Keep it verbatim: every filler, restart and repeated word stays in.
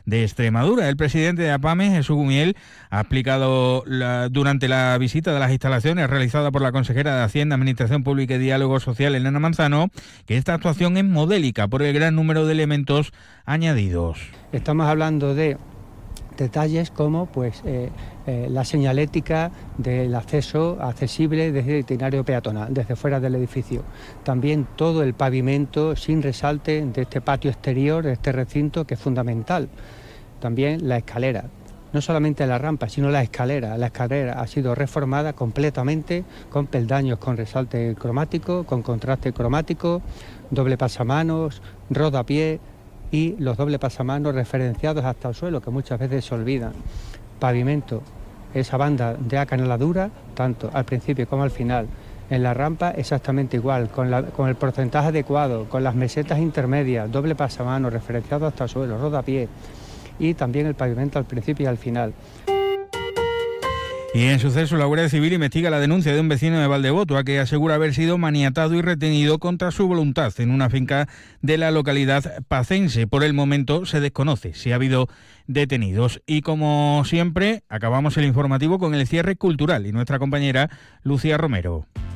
de Extremadura. El presidente de APAME, Jesús Gumiel, ha explicado la, durante la visita de las instalaciones realizada por la consejera de Hacienda, Administración Pública y Diálogo Social, Elena Manzano, que esta actuación es modélica por el gran número de elementos añadidos. Estamos hablando de detalles como pues eh, eh, la señalética del acceso accesible desde el itinerario peatonal, desde fuera del edificio. También todo el pavimento sin resalte de este patio exterior, de este recinto, que es fundamental. También la escalera, no solamente la rampa, sino la escalera. La escalera ha sido reformada completamente con peldaños con resalte cromático, con contraste cromático, doble pasamanos, rodapié y los doble pasamanos referenciados hasta el suelo, que muchas veces se olvidan. Pavimento, esa banda de acanaladura, tanto al principio como al final. En la rampa exactamente igual, con, la, con el porcentaje adecuado, con las mesetas intermedias, doble pasamanos referenciado hasta el suelo, rodapié, y también el pavimento al principio y al final. Y en suceso, la Guardia Civil investiga la denuncia de un vecino de Valdevoto, que asegura haber sido maniatado y retenido contra su voluntad en una finca de la localidad pacense. Por el momento se desconoce si ha habido detenidos. Y como siempre, acabamos el informativo con el cierre cultural y nuestra compañera Lucía Romero.